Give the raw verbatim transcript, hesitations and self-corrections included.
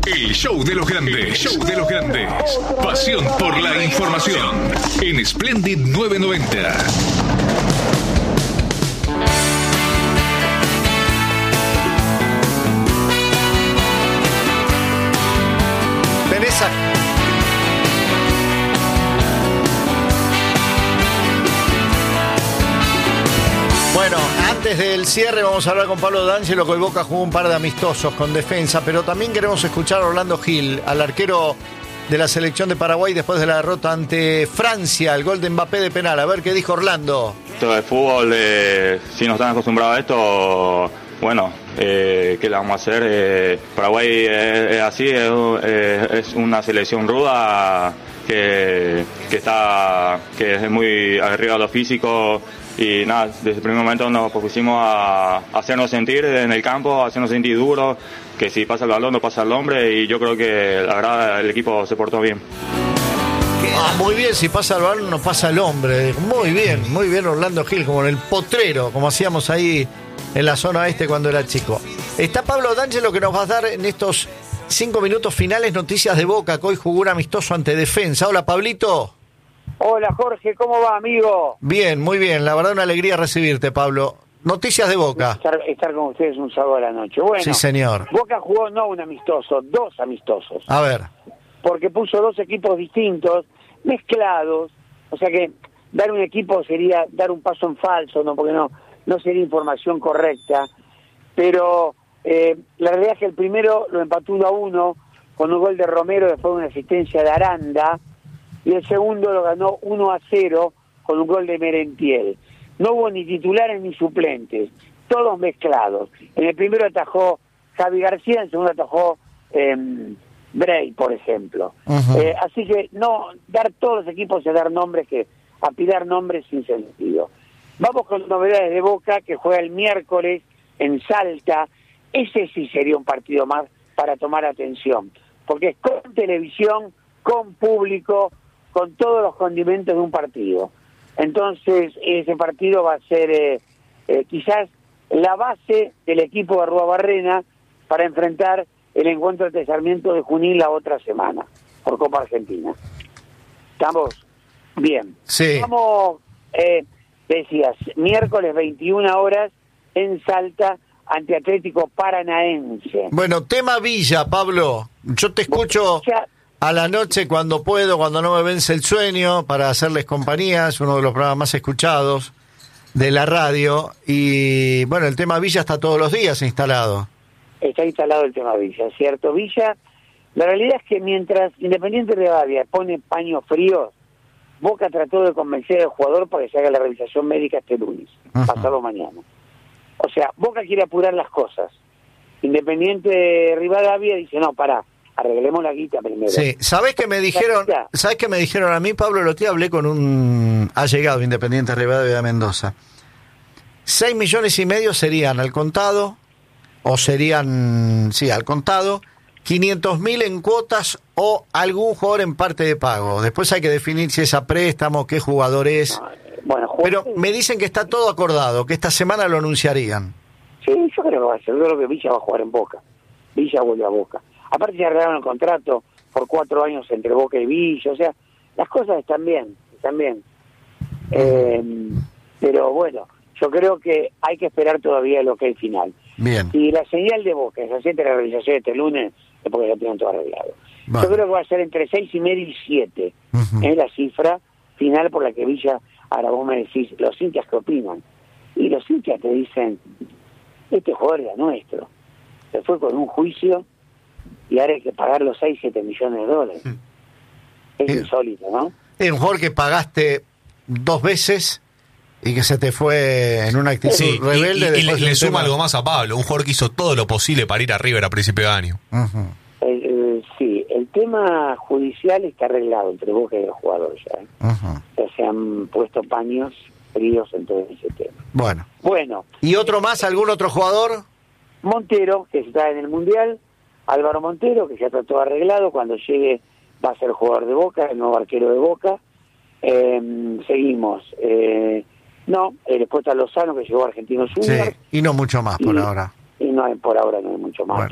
El show de los grandes. El show de los grandes. Pasión por la información. En Splendid novecientos noventa. Teresa. Bueno, antes del cierre vamos a hablar con Pablo D'Angelo, que hoy Boca jugó un par de amistosos con defensa, pero también queremos escuchar a Orlando Gil, al arquero de la selección de Paraguay después de la derrota ante Francia, el gol de Mbappé de penal. A ver qué dijo Orlando. Esto de fútbol, eh, si no están acostumbrados a esto, bueno, eh, ¿qué le vamos a hacer? Eh, Paraguay es, es así, es, es, es una selección ruda que, que, está, que es muy arriba de lo físico. Y nada, desde el primer momento nos propusimos a hacernos sentir en el campo, a hacernos sentir duros, que si pasa el balón no pasa el hombre, y yo creo que la verdad el equipo se portó bien. Ah, muy bien, si pasa el balón no pasa el hombre. Muy bien, muy bien Orlando Gil, como en el potrero, como hacíamos ahí en la zona este cuando era chico. Está Pablo D'Angelo, que nos va a dar en estos cinco minutos finales noticias de Boca, que hoy jugó un amistoso ante Defensa. Hola, Pablito. Hola Jorge, ¿cómo va, amigo? Bien, muy bien, la verdad una alegría recibirte, Pablo. Noticias de Boca. Estar, estar con ustedes un sábado a la noche. Bueno, sí, señor. Boca jugó no un amistoso, dos amistosos. A ver. Porque puso dos equipos distintos, mezclados, o sea que dar un equipo sería dar un paso en falso, no, porque no, no sería información correcta, pero eh, la realidad es que el primero lo empató uno a uno con un gol de Romero después de una asistencia de Aranda, y el segundo lo ganó uno a cero con un gol de Merentiel. No hubo ni titulares ni suplentes, todos mezclados. En el primero atajó Javi García, en el segundo atajó eh, Bray, por ejemplo. Uh-huh. Eh, así que no, dar todos los equipos es dar nombres, que apilar nombres sin sentido. Vamos con novedades de Boca, que juega el miércoles en Salta. Ese sí sería un partido más para tomar atención, porque es con televisión, con público, con todos los condimentos de un partido. Entonces, ese partido va a ser eh, eh, quizás la base del equipo de Arruabarrena para enfrentar el encuentro de Sarmiento de Junín la otra semana, por Copa Argentina. ¿Estamos? Bien. Sí. Vamos, eh, decías, miércoles veintiuna horas en Salta ante Atlético Paranaense. Bueno, tema Villa, Pablo. Yo te escucho Villa, a la noche cuando puedo, cuando no me vence el sueño, para hacerles compañía. Es uno de los programas más escuchados de la radio. Y bueno, el tema Villa está todos los días instalado. Está instalado el tema Villa, ¿cierto? Villa, la realidad es que mientras Independiente Rivadavia pone paños fríos, Boca trató de convencer al jugador para que se haga la revisación médica este lunes, uh-huh. pasado mañana. O sea, Boca quiere apurar las cosas. Independiente Rivadavia dice, no, pará, arreglemos la guita primero. Sí, ¿sabés qué me dijeron? ¿Sabés qué me dijeron a mí, Pablo? Lo te hablé con un allegado Independiente Rivadavia de Mendoza. Seis millones y medio serían al contado, o serían, sí, al contado, quinientos mil en cuotas o algún jugador en parte de pago. Después hay que definir si es a préstamo, qué jugador es. Bueno, pero me dicen que está todo acordado, que esta semana lo anunciarían. Sí, yo creo que va a ser. Yo creo que Villa va a jugar en Boca. Villa vuelve a Boca. Aparte ya arreglaron el contrato por cuatro años entre Boca y Villa. O sea, las cosas están bien, están bien. Eh, pero bueno, yo creo que hay que esperar todavía lo que es el final. Bien. Y la señal de Boca es así, la realización este lunes, es porque ya tienen todo arreglado. Vale. Yo creo que va a ser entre seis y medio y siete. Uh-huh. Es la cifra final por la que Villa. Ahora vos me decís, los hinchas qué opinan. Y los hinchas te dicen, este jugador era nuestro. Se fue con un juicio y ahora hay que pagar los seis, siete millones de dólares. Sí. Es sí. insólito, ¿no? Es un jugador que pagaste dos veces y que se te fue en una actitud sí, rebelde. Y, y, y le, le suma algo más a Pablo, un jugador que hizo todo lo posible para ir a River a principio de año. Uh-huh. el, el, sí, el tema judicial está arreglado entre Boca y el jugador ya. ¿eh? Uh-huh. Ya se han puesto paños fríos en todo ese tema. Bueno. Bueno. ¿Y otro más, algún otro jugador? Montero, que está en el Mundial. Álvaro Montero, que ya está todo arreglado. Cuando llegue va a ser jugador de Boca, el nuevo arquero de Boca. Eh, seguimos. Eh, no, eh, después está Lozano, que llegó a Argentinos Juniors. Sí, y no mucho más por y, ahora. Y no hay, por ahora no hay mucho más. Bueno.